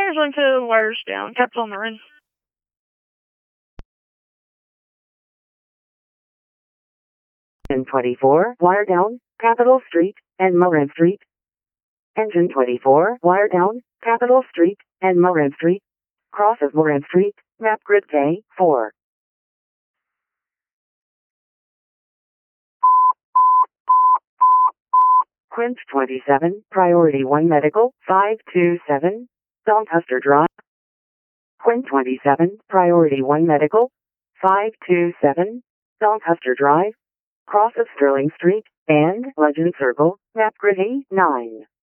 There's one to wires down. Kept on the run. Engine 24, wire down, Capitol Street, and Moran Street. Engine 24, wire down, Capitol Street, and Moran Street. Cross of Moran Street, map grid K4. Quint 27, Priority 1 Medical, 527, Doncaster Drive. Quint 27, Priority 1 Medical, 527, Doncaster Drive. Cross of Sterling Street, and Legend Circle, map grid A9.